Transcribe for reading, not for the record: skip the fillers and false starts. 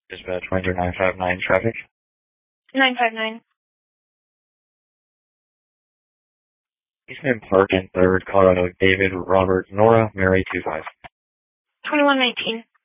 Dispatch Ranger 959 traffic. 959. Eastman Park and 3rd, Colorado, David, Robert, Nora, Mary 25. 2119.